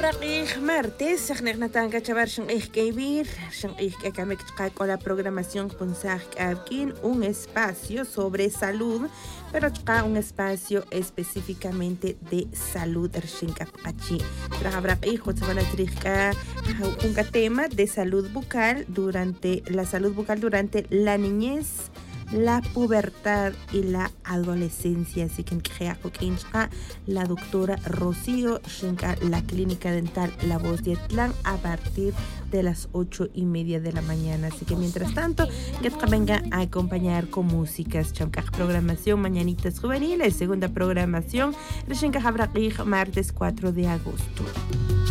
martes, Natan Cachavar Kevir, con la programación un espacio sobre salud, pero un espacio específicamente de salud. Un tema de salud bucal durante la niñez, la pubertad y la adolescencia. Así que la doctora Rocío Shenka, la clínica dental La Voz de Atlán, a partir de las 8:30 de la mañana. Así que mientras tanto, que venga a acompañar con músicas. Programación Mañanitas Juveniles, segunda programación, martes 4 de agosto.